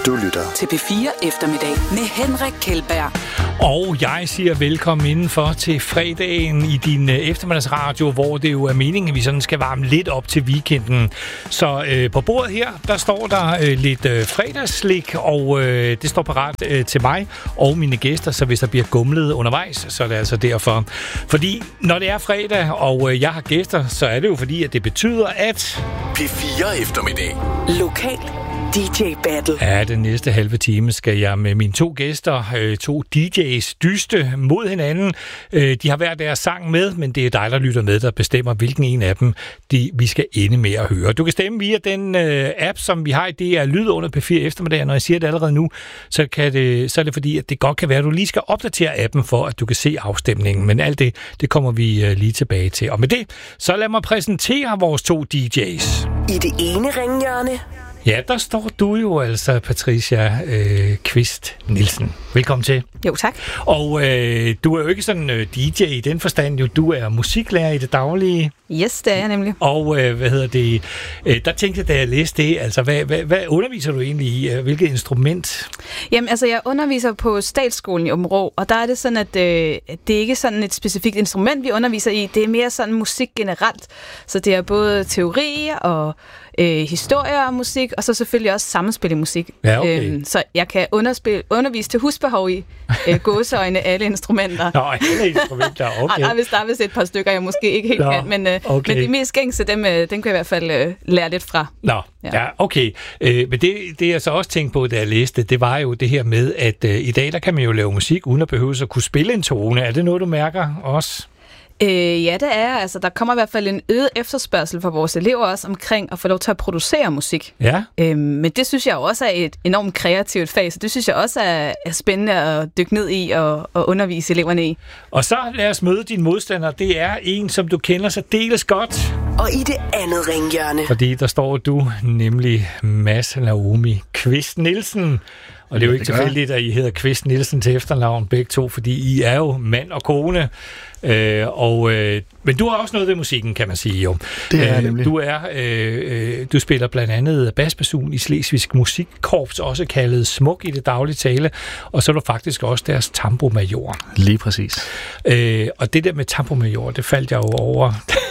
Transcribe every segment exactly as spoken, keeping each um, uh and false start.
Du lytter til P fire Eftermiddag med Henrik Kjeldberg. Og jeg siger velkommen indenfor til fredagen i din eftermiddagsradio, hvor det jo er meningen, at vi sådan skal varme lidt op til weekenden. Så øh, på bordet her, der står der øh, lidt øh, fredagsslik, og øh, det står parat øh, til mig og mine gæster, så hvis der bliver gumlet undervejs, så er det altså derfor. Fordi når det er fredag, og øh, jeg har gæster, så er det jo fordi, at det betyder, at P fire Eftermiddag Lokal D J Battle. Ja, den næste halve time skal jeg med mine to gæster, øh, to D J's, dyste mod hinanden. Øh, de har hver deres sang med, men det er dig, der lytter med, der bestemmer, hvilken en af dem de, vi skal ende med at høre. Du kan stemme via den øh, app, som vi har i D R Lyd under P fire Eftermiddag. Når jeg siger det allerede nu, så, kan det, så er det fordi, at det godt kan være, at du lige skal opdatere appen for, at du kan se afstemningen. Men alt det, det kommer vi øh, lige tilbage til. Og med det, så lad mig præsentere vores to D J's. I det ene ringhjørne. Ja, der står du jo altså, Patricia øh, Kvist Nielsen. Velkommen til. Jo, tak. Og øh, du er jo ikke sådan øh, D J i den forstand, jo. Du er musiklærer i det daglige. Yes, det er jeg nemlig. Og øh, hvad hedder det? Øh, der tænkte jeg, da jeg læste det, altså hvad, hvad, hvad underviser du egentlig i? Hvilket instrument? Jamen, altså jeg underviser på Statsskolen i Aabenraa, og der er det sådan, at øh, det er ikke sådan et specifikt instrument, vi underviser i. Det er mere sådan musik generelt. Så det er både teori og øh, historie og musik, og så selvfølgelig også sammenspil i musik. Ja, okay. øhm, så jeg kan undervise til husbehov i øh, gåseøjne alle instrumenter. Nå, alle instrumenter, okay. Ej, hvis der er vist et par stykker, jeg måske ikke helt Nå, kan, men, øh, okay. men de mest gængse, dem, øh, dem kan jeg i hvert fald øh, lære lidt fra. Nå, ja, ja okay. Øh, men det, det jeg så også tænkte på, da jeg læste, det var jo det her med, at øh, i dag, der kan man jo lave musik, uden at behøve at kunne spille en tone. Er det noget, du mærker også? Øh, ja, det er. Altså, der kommer i hvert fald en øget efterspørgsel fra vores elever også omkring at få lov til at producere musik. Ja. Øh, men det synes jeg også er et enormt kreativt fag, så det synes jeg også er, er spændende at dykke ned i og, og undervise eleverne i. Og så lad os møde din modstander. Det er en, som du kender så deles godt. Og i det andet ringhjørne. Fordi der står du, nemlig Mads Naomi Kvist Nielsen. Og det er jo ikke tilfældigt, at I hedder Kvist Nielsen til efternavn begge to, fordi I er jo mand og kone. Øh, og, øh, men du har også noget ved musikken, kan man sige jo. Det er øh, nemlig. Du, er, øh, du spiller blandt andet basbasun i Slesvigsk Musikkorps, også kaldet Smuk i det daglige tale, og så er du faktisk også deres tambourmajor. Lige præcis. Øh, og det der med tambourmajor, det faldt jeg jo over,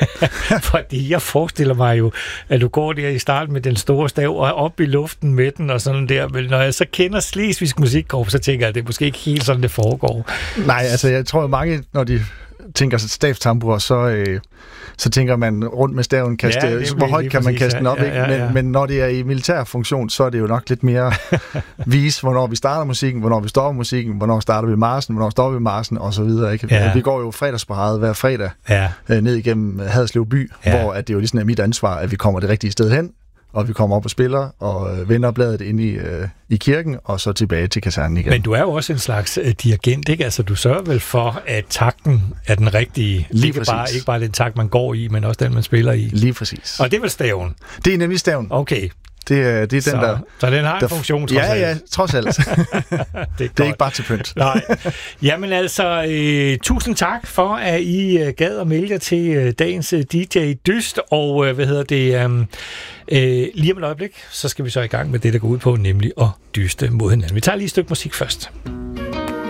fordi jeg forestiller mig jo, at du går der i starten med den store stav og op i luften med den og sådan der, men når jeg så kender Slesvigsk Musikkorps, så tænker jeg, at det er måske ikke helt sådan, det foregår. Nej, altså jeg tror mange, når de tænker sig stavstambur, så, øh, så tænker man rundt med staven, kaste, ja, hvor højt kan man præcis, kaste den op, ja, ja, ja. Men, men når det er i militær funktion, så er det jo nok lidt mere vise, hvornår vi starter musikken, hvornår vi stopper musikken, hvornår starter vi marchen, hvornår stopper vi marchen, og så videre. Ikke? Ja. Vi går jo fredagsparade hver fredag ja. øh, ned igennem Haderslev by, ja. hvor at det jo ligesom er mit ansvar, at vi kommer det rigtige sted hen, og vi kommer op og spiller, og øh, vender bladet ind i, øh, i kirken, og så tilbage til kasernen igen. Men du er jo også en slags øh, dirigent, ikke? Altså, du sørger vel for, at takten er den rigtige. Lige ikke præcis. Bare, ikke bare den takt, man går i, men også den, man spiller i. Lige præcis. Og det er vel staven? Det er nemlig staven. Okay. Det er, det er så, den, der... Så den har der, en funktion, trods ja, alt. Ja, ja, trods alt. det, er det er ikke bare til pynt. Nej. Jamen altså, øh, tusind tak for, at I øh, gad at melde jer til øh, dagens øh, D J Dyst, og øh, hvad hedder det... Øh, øh, lige om et øjeblik, så skal vi så i gang med det, der går ud på, nemlig at dyste mod hinanden. Vi tager lige et stykke musik først.